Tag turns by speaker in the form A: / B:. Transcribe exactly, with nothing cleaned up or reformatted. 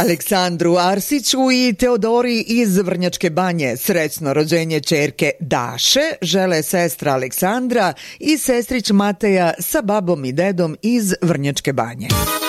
A: Aleksandru Arsiću i Teodori iz Vrnjačke Banje srećno rođenje ćerke Daše žele sestra Aleksandra i sestrić Mateja sa babom i dedom iz Vrnjačke Banje.